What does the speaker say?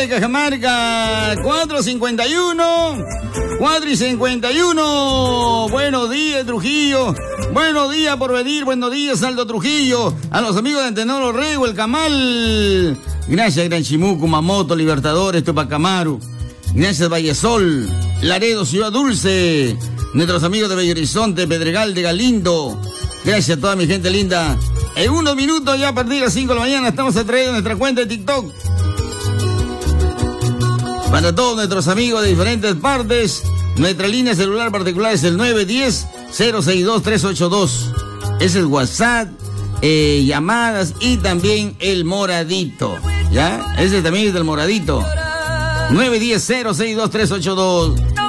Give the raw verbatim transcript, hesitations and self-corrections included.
de Cajamarca, cuatro cincuenta y uno. cuatro y cincuenta y uno. Buenos días, Trujillo. Buenos días por venir. Buenos días, Aldo Trujillo. A los amigos de Antenor Orrego, el Camal. Gracias, Gran Chimuco, Mamoto, Libertadores, Tupac Amaru. Gracias, Vallesol, Laredo, Ciudad Dulce. Nuestros amigos de Bello Horizonte, Pedregal de Galindo. Gracias a toda mi gente linda. En unos minutos, ya a partir de las cinco de la mañana, estamos atrayendo nuestra cuenta de TikTok. Para todos nuestros amigos de diferentes partes, nuestra línea celular particular es el nueve uno cero, cero seis dos, tres ocho dos. Es el WhatsApp, eh, llamadas y también el moradito. ¿Ya? Ese también es del moradito. nueve uno cero, cero seis dos, tres ocho dos.